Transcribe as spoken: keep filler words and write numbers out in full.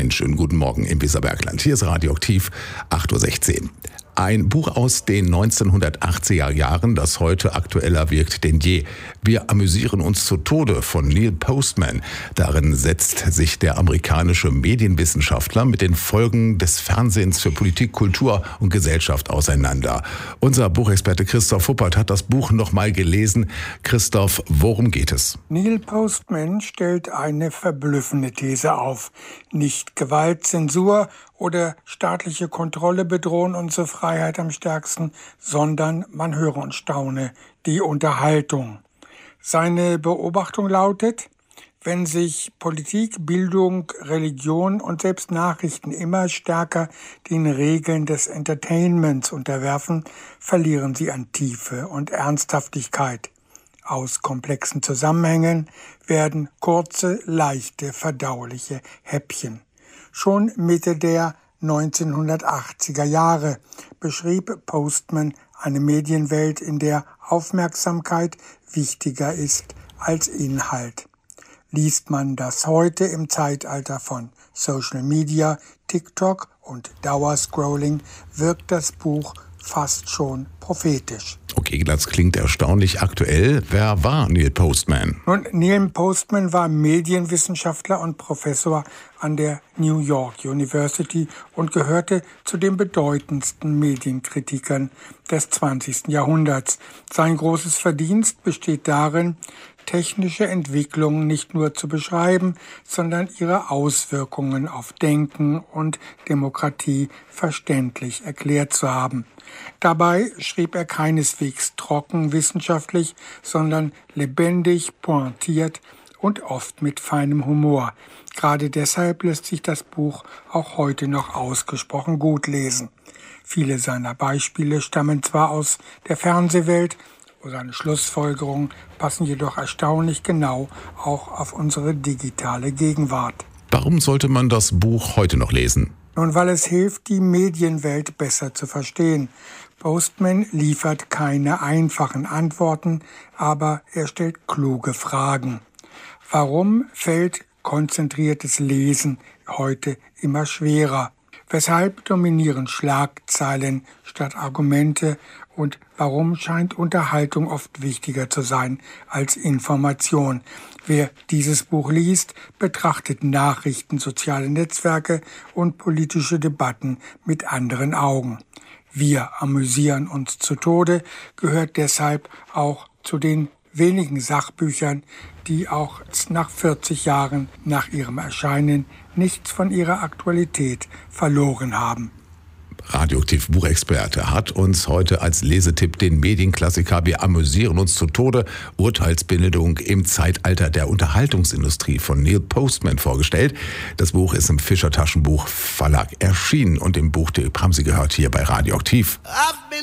Einen schönen guten Morgen im Weserbergland. Hier ist Radioaktiv, acht Uhr sechzehn. Ein Buch aus den neunzehnhundertachtziger Jahren, das heute aktueller wirkt denn je. Wir amüsieren uns zu Tode von Neil Postman. Darin setzt sich der amerikanische Medienwissenschaftler mit den Folgen des Fernsehens für Politik, Kultur und Gesellschaft auseinander. Unser Buchexperte Christoph Huppert hat das Buch nochmal gelesen. Christoph, worum geht es? Neil Postman stellt eine verblüffende These auf. Nicht Gewalt, Zensur oder staatliche Kontrolle bedrohen unsere Freiheit am stärksten, sondern, man höre und staune, die Unterhaltung. Seine Beobachtung lautet: Wenn sich Politik, Bildung, Religion und selbst Nachrichten immer stärker den Regeln des Entertainments unterwerfen, verlieren sie an Tiefe und Ernsthaftigkeit. Aus komplexen Zusammenhängen werden kurze, leichte, verdauliche Häppchen. Schon Mitte der neunzehnhundertachtziger Jahre beschrieb Postman eine Medienwelt, in der Aufmerksamkeit wichtiger ist als Inhalt. Liest man das heute im Zeitalter von Social Media, TikTok und Dauerscrolling, wirkt das Buch fast schon prophetisch. Okay, das klingt erstaunlich aktuell. Wer war Neil Postman? Nun, Neil Postman war Medienwissenschaftler und Professor an der New York University und gehörte zu den bedeutendsten Medienkritikern des zwanzigsten Jahrhunderts. Sein großes Verdienst besteht darin, technische Entwicklungen nicht nur zu beschreiben, sondern ihre Auswirkungen auf Denken und Demokratie verständlich erklärt zu haben. Dabei schrieb er keineswegs trocken wissenschaftlich, sondern lebendig, pointiert und oft mit feinem Humor. Gerade deshalb lässt sich das Buch auch heute noch ausgesprochen gut lesen. Viele seiner Beispiele stammen zwar aus der Fernsehwelt, seine Schlussfolgerungen passen jedoch erstaunlich genau auch auf unsere digitale Gegenwart. Warum sollte man das Buch heute noch lesen? Nun, weil es hilft, die Medienwelt besser zu verstehen. Postman liefert keine einfachen Antworten, aber er stellt kluge Fragen. Warum fällt konzentriertes Lesen heute immer schwerer? Weshalb dominieren Schlagzeilen statt Argumente? Und warum scheint Unterhaltung oft wichtiger zu sein als Information? Wer dieses Buch liest, betrachtet Nachrichten, soziale Netzwerke und politische Debatten mit anderen Augen. Wir amüsieren uns zu Tode gehört deshalb auch zu den wenigen Sachbüchern, die auch nach vierzig Jahren nach ihrem Erscheinen nichts von ihrer Aktualität verloren haben. Radioaktiv Buchexperte hat uns heute als Lesetipp den Medienklassiker Wir amüsieren uns zu Tode, Urteilsbildung im Zeitalter der Unterhaltungsindustrie von Neil Postman vorgestellt. Das Buch ist im Fischer Taschenbuch Verlag erschienen und im Buchtipp haben Sie gehört hier bei Radioaktiv.